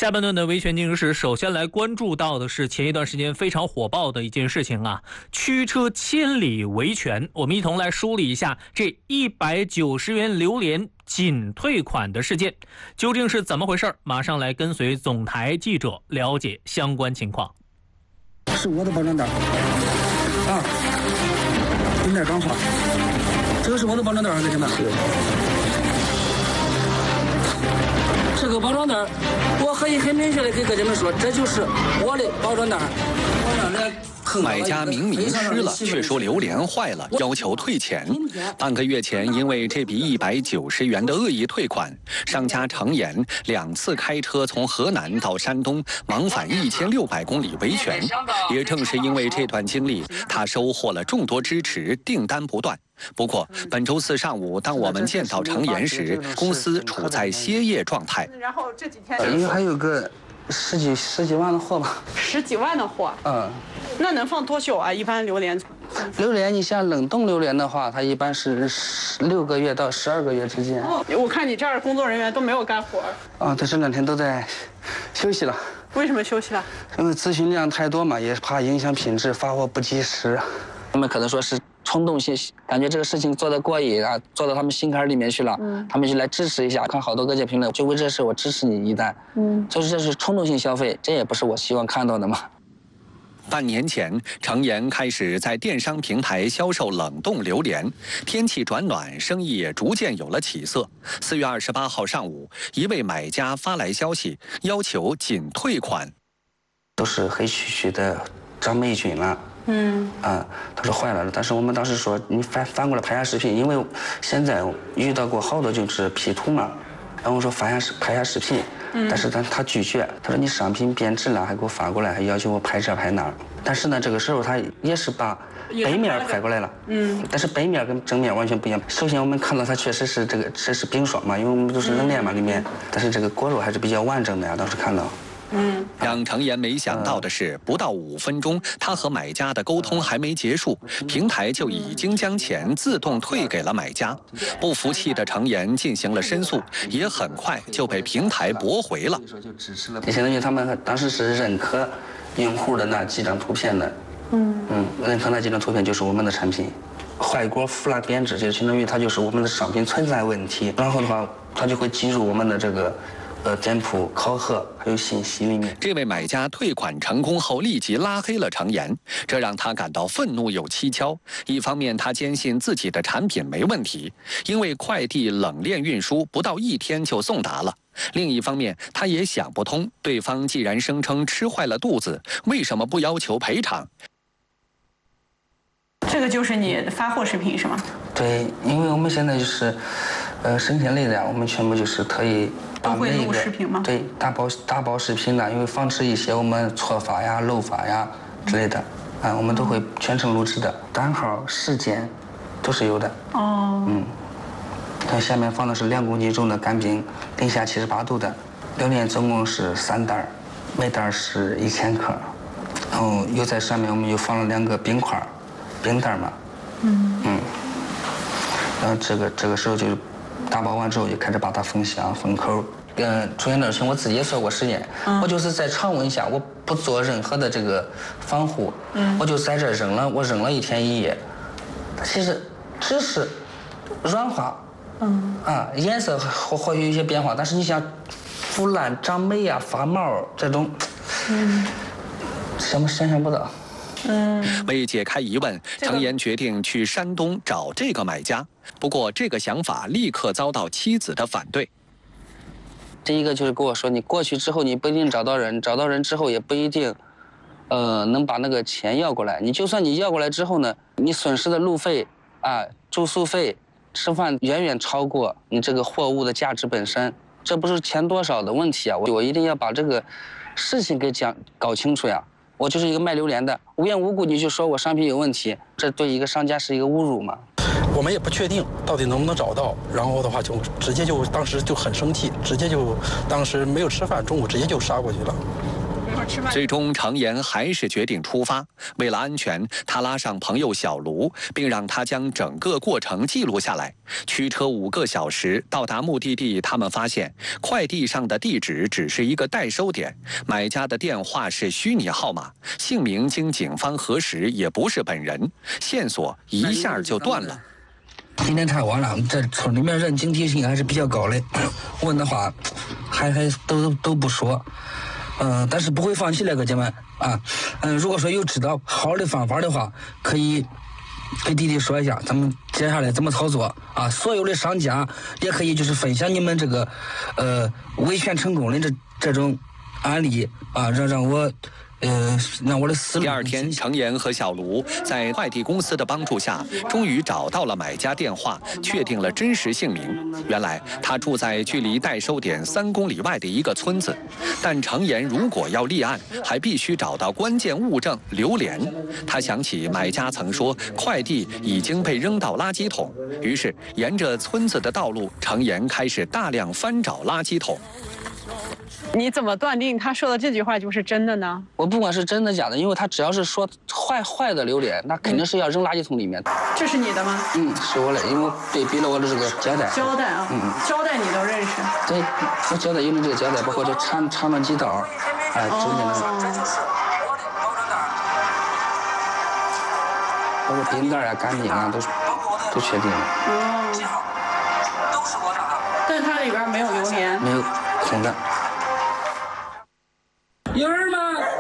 下半段的维权进行时，首先来关注到的是前一段时间非常火爆的一件事情啊，驱车千里维权。我们一同来梳理一下这190元榴莲仅退款的事件究竟是怎么回事，马上来跟随总台记者了解相关情况。 是我的保障单啊，有点刚发，这个是我的保障单还是什么？这个保障单，我可以很明确的给各位们说，这就是我的保障单。 买家明明吃了，却说榴莲坏了，要求退钱。半个月前，因为这笔190元的恶意退款，商家常言2次开车从河南到山东，往返1600公里维权。也正是因为这段经历，他收获了众多支持，订单不断。不过，本周四上午，当我们见到常言时，公司处在歇业状态。 然后这几天， 因为还有个十几万的货吧。 10几万的货。那能放多久啊？一般榴莲。 榴莲，你像冷冻榴莲的话，它一般是6个月到12个月之间。 我看你这儿工作人员都没有干活。 他这2天都在休息了。 为什么休息了？ 因为咨询量太多嘛，也怕影响品质，发货不及时。他们可能说是冲动性，感觉这个事情做得过瘾啊，做到他们心坎里面去了，他们就来支持一下。看好多各界评论，就为这事我支持你一单，就是这是冲动性消费，这也不是我希望看到的嘛。 半年前，常言开始在电商平台销售冷冻榴莲。天气转暖，生意也逐渐有了起色。4月28号上午，一位买家发来消息，要求仅退款。 都是黑黢黢的张霉菌了。他说坏了，但是我们当时说你翻过来拍下视频，因为现在遇到过好多就是 P 图嘛，然后我说拍下视频。但是他拒绝，他说你商品变质了，还给我发过来，还要求我拍这拍那儿。但是呢，这个时候他也是把背面拍过来了，但是背面跟正面完全不一样。首先我们看到它确实是这是冰霜嘛，因为我们都是冷链嘛里面，但是这个果肉还是比较完整的呀，当时看到。 让常言没想到的是，不到5分钟，他和买家的沟通还没结束，平台就已经将钱自动退给了买家。不服气的常言进行了申诉，也很快就被平台驳回了。 也相当于他们当时是认可用户的那几张图片的，认可那几张图片就是我们的产品。坏锅腐烂变质，就相当于它就是我们的商品存在问题，然后的话，它就会进入我们的这个。店铺考核还有信息里面， 这位买家退款成功后立即拉黑了常言，这让他感到愤怒又蹊跷。一方面，他坚信自己的产品没问题，因为快递冷链运输不到1天就送达了；另一方面，他也想不通，对方既然声称吃坏了肚子，为什么不要求赔偿？ 这个就是你发货视频是吗？ 对，因为我们现在就是，生鲜类的呀，我们全部就是特意。 都会录视频吗？ 对，大包视频的，因为防止一些我们错发呀、漏发呀之类的，我们都会全程录制的，单号、时间都是有的。它下面放的是2公斤重的干冰，零下78度的榴莲，总共是3袋，每袋是1000克，然后又在上面我们又放了2个冰块，冰袋嘛。然后这个时候就。打包完之后，就开始把它封箱、封口。出现这情我自己也做过实验，我就是在常温下，我不做任何的这个防护，我就在这扔了1天1夜，其实只是软化，颜色或许有一些变化，但是你像腐烂、长霉呀、发毛这种，想象不到。 为解开疑问，常言决定去山东找这个买家。不过，这个想法立刻遭到妻子的反对。 第一个就是跟我说，你过去之后你不一定找到人，找到人之后也不一定，能把那个钱要过来。你就算你要过来之后呢，你损失的路费住宿费、吃饭远远超过你这个货物的价值本身，这不是钱多少的问题啊！我一定要把这个事情给搞清楚呀。我就是一个卖榴莲的，无缘无故你就说我商品有问题，这对一个商家是一个侮辱嘛。 我们也不确定到底能不能找到，然后的话就直接当时就很生气，直接就当时没有吃饭，中午直接就杀过去了。 最终，程岩还是决定出发。为了安全，他拉上朋友小卢，并让他将整个过程记录下来。驱车5个小时到达目的地，他们发现快递上的地址只是一个代收点，买家的电话是虚拟号码，姓名经警方核实也不是本人，线索一下就断了。 今天太晚了，这村里面人警惕性还是比较高的，问的话还都不说。但是不会放弃那个姐妹啊。如果说有知道好的方法的话，可以给弟弟说一下，咱们接下来怎么操作啊？所有的商家也可以就是分享你们这个维权成功的这种案例啊，让我的思路。 第二天，程岩和小卢在快递公司的帮助下，终于找到了买家电话，确定了真实姓名。原来他住在距离代收点3公里外的一个村子，但程岩如果要立案，还必须找到关键物证榴莲。他想起买家曾说快递已经被扔到垃圾桶，于是沿着村子的道路，程岩开始大量翻找垃圾桶。 你怎么断定他说的这句话就是真的呢？ 我不管是真的假的，因为他只要是说坏的榴莲，那肯定是要扔垃圾桶里面。 这是你的吗？ 是我的，因为我对比了我的这个胶带。 胶带啊，胶带你都认识？ 对，我胶带有的这个胶带，包括这长了几道，中间的，包括钉带啊、杆钉啊，都确定了。 但它里边没有榴莲。 没有，空的。有人吗？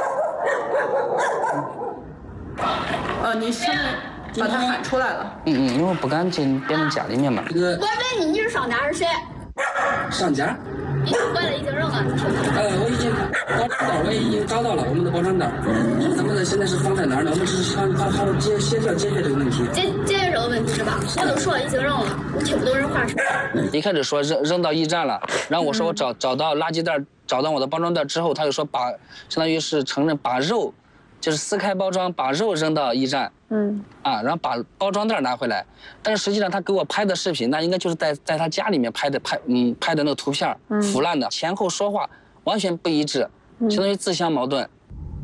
你现在把他喊出来了。 因为我不敢进别人家里面嘛。 我问你是商家还是谁？ 商家。 你回来已经扔了。 我已经包装袋，我已经找到了我们的包装袋。咱们现在是放在哪儿呢？我们只是想好协调解决这个问题。 解决这个问题是吧？我都说已经扔了，你听不懂人话是吧？ 一开始说扔到驿站了，然后我说我找到垃圾袋，找到我的包装袋之后，他就说相当于是承认把肉，就是撕开包装把肉扔到驿站。然后把包装袋拿回来，但是实际上他给我拍的视频，那应该就是在他家里面拍的那个图片，腐烂的，前后说话完全不一致，相当于自相矛盾。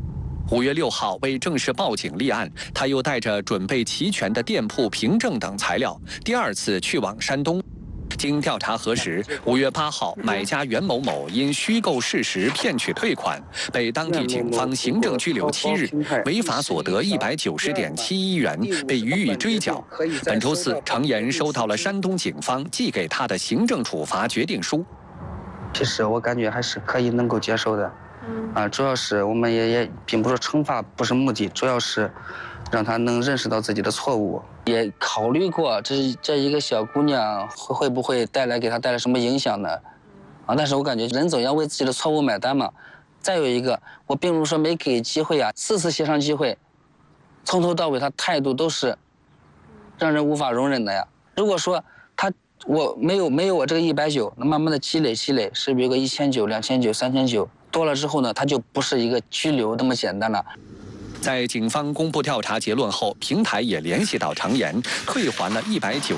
5月6号，为正式报警立案，他又带着准备齐全的店铺凭证等材料，第2次去往山东。经调查核实，5月8号，买家袁某某因虚构事实骗取退款，被当地警方行政拘留7日，违法所得190.71元，被予以追缴。本周4，程岩收到了山东警方寄给他的行政处罚决定书。 其实我感觉还是可以能够接受的，主要是我们也并不是惩罚，不是目的，主要是让他能认识到自己的错误，也考虑过这一个小姑娘会不会给她带来什么影响呢？但是我感觉人总要为自己的错误买单嘛。再有一个，我并不是说没给机会啊，4次协商机会，从头到尾他态度都是让人无法容忍的呀。如果说我没有我这个190，那慢慢的积累，是不是有个1900、2900、3900多了之后呢，他就不是一个拘留那么简单了。 在警方公布调查结论后，平台也联系到程岩，退还了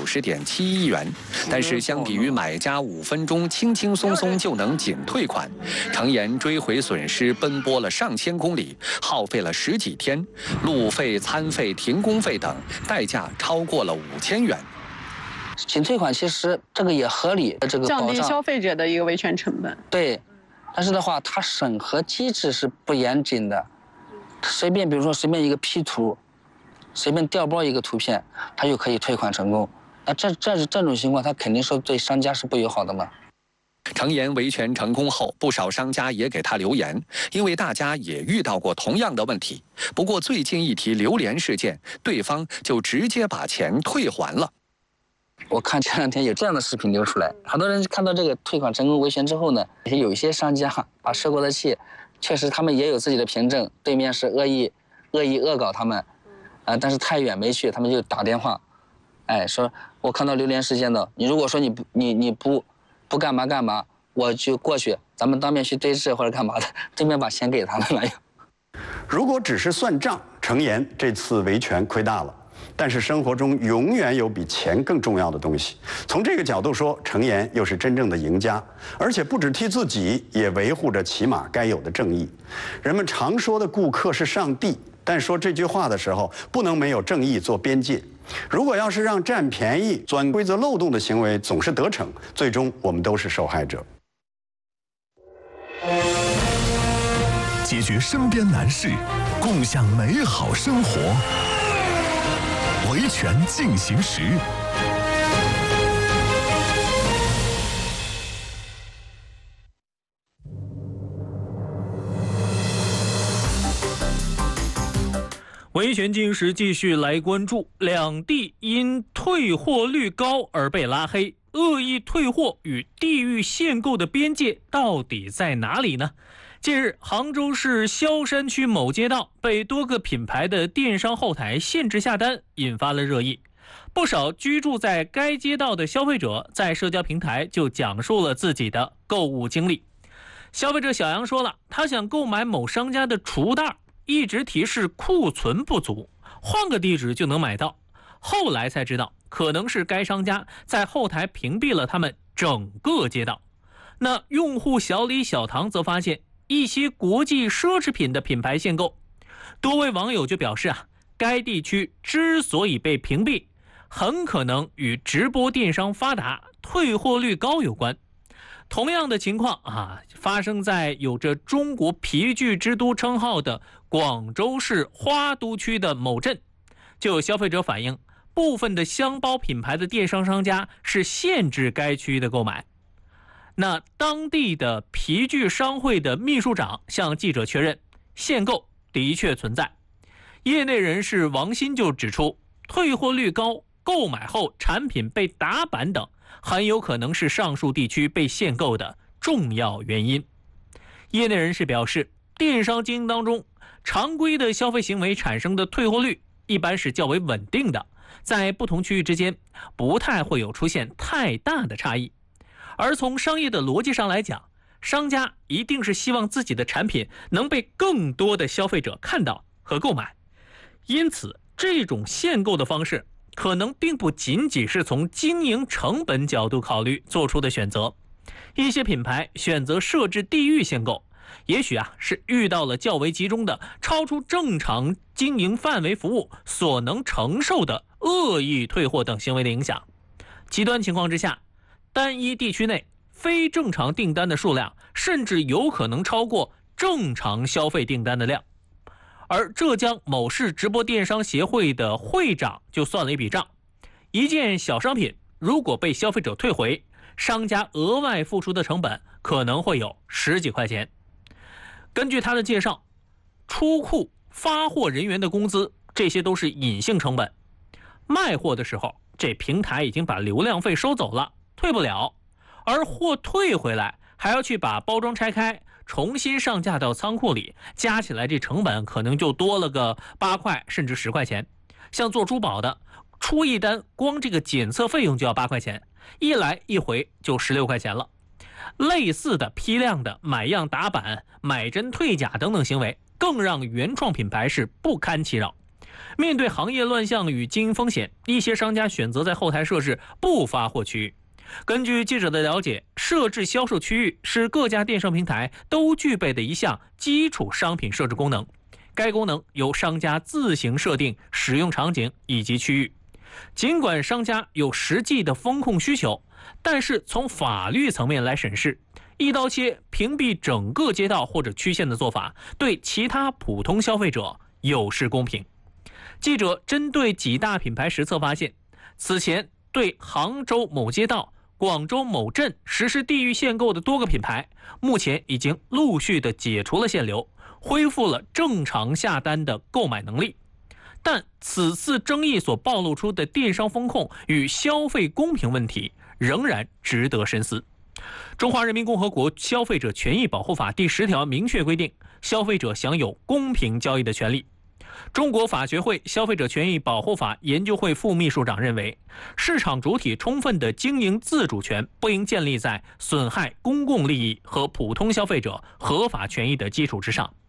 190.71元。但是相比于买家5分钟轻轻松松就能仅退款，程岩追回损失奔波了上千公里，耗费了10几天，路费、餐费、停工费等，代价超过了5000元。 仅退款其实这个也合理，这个降低消费者的一个维权成本。 对，但是的话，它审核机制是不严谨的。比如说随便一个 P 图，随便调包一个图片，他就可以退款成功。那这种情况，他肯定是对商家是不友好的嘛。 程岩维权成功后，不少商家也给他留言，因为大家也遇到过同样的问题。不过最近一提榴莲事件，对方就直接把钱退还了。 我看前2天有这样的视频流出来，很多人看到这个退款成功维权之后呢，有一些商家把受过的气。确实，他们也有自己的凭证，对面是恶意恶搞他们，但是太远没去，他们就打电话，说我看到榴莲事件的，你如果说你不干嘛，我就过去，咱们当面去对质或者干嘛的，对面把钱给他们了。 如果只是算账，程岩这次维权亏大了。 但是生活中永远有比钱更重要的东西。从这个角度说，程岩又是真正的赢家，而且不只替自己，也维护着起码该有的正义。人们常说的顾客是上帝，但说这句话的时候，不能没有正义做边界。如果要是让占便宜、钻规则漏洞的行为总是得逞，最终我们都是受害者。 解决身边难事，共享美好生活。维权进行时。 维权进行时继续来关注，两地因退货率高而被拉黑，恶意退货与地域限购的边界到底在哪里呢？近日，杭州市萧山区某街道被多个品牌的电商后台限制下单，引发了热议。不少居住在该街道的消费者在社交平台就讲述了自己的购物经历。消费者小杨说了，他想购买某商家的厨袋，一直提示库存不足，换个地址就能买到。后来才知道，可能是该商家在后台屏蔽了他们整个街道。那用户小李小唐则发现一些国际奢侈品的品牌限购，多位网友就表示该地区之所以被屏蔽，很可能与直播电商发达、退货率高有关。同样的情况发生在有着中国皮具之都称号的广州市花都区的某镇。就有消费者反映，部分的箱包品牌的电商商家是限制该区的购买。那当地的皮具商会的秘书长向记者确认，限购的确存在。业内人士王鑫就指出，退货率高、购买后产品被打板等，很有可能是上述地区被限购的重要原因。业内人士表示，电商经营当中，常规的消费行为产生的退货率一般是较为稳定的，在不同区域之间不太会有出现太大的差异。而从商业的逻辑上来讲，商家一定是希望自己的产品能被更多的消费者看到和购买，因此这种限购的方式可能并不仅仅是从经营成本角度考虑做出的选择。一些品牌选择设置地域限购，也许是遇到了较为集中的超出正常经营范围服务所能承受的恶意退货等行为的影响。极端情况之下，单一地区内非正常订单的数量甚至有可能超过正常消费订单的量。而浙江某市直播电商协会的会长就算了一笔账，一件小商品如果被消费者退回，商家额外付出的成本可能会有10几块钱。根据他的介绍，出库、发货人员的工资，这些都是隐性成本。卖货的时候，这平台已经把流量费收走了，退不了，而货退回来还要去把包装拆开，重新上架到仓库里，加起来这成本可能就多了个8块甚至10块钱。像做珠宝的，出一单光这个检测费用就要8块钱，一来一回就16块钱了。类似的批量的买样打板、买真退假等等行为，更让原创品牌是不堪其扰。面对行业乱象与经营风险，一些商家选择在后台设置不发货区域。根据记者的了解，设置销售区域是各家电商平台都具备的一项基础商品设置功能。该功能由商家自行设定使用场景以及区域。尽管商家有实际的风控需求，但是从法律层面来审视，一刀切屏蔽整个街道或者区县的做法，对其他普通消费者有失公平。记者针对几大品牌实测发现，此前对杭州某街道、广州某镇实施地域限购的多个品牌，目前已经陆续的解除了限流，恢复了正常下单的购买能力。但此次争议所暴露出的电商风控与消费公平问题仍然值得深思。中华人民共和国消费者权益保护法第10条明确规定，消费者享有公平交易的权利。中国法学会消费者权益保护法研究会副秘书长认为，市场主体充分的经营自主权不应建立在损害公共利益和普通消费者合法权益的基础之上。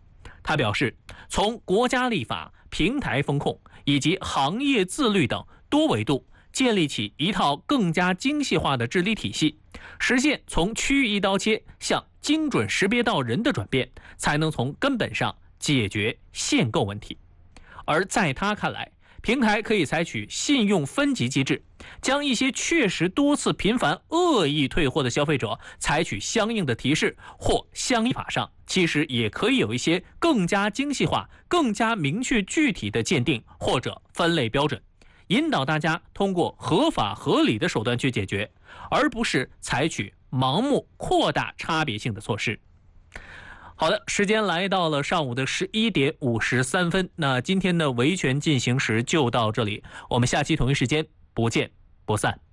他表示，从国家立法、平台风控以及行业自律等多维度建立起一套更加精细化的治理体系，实现从区域一刀切向精准识别到人的转变，才能从根本上解决限购问题。而在他看来，平台可以采取信用分级机制，将一些确实多次频繁恶意退货的消费者采取相应的提示，或相应法上其实也可以有一些更加精细化、更加明确具体的鉴定或者分类标准，引导大家通过合法合理的手段去解决，而不是采取盲目扩大差别性的措施。好的，时间来到了上午的11点53分，那今天的维权进行时就到这里，我们下期同一时间不见不散。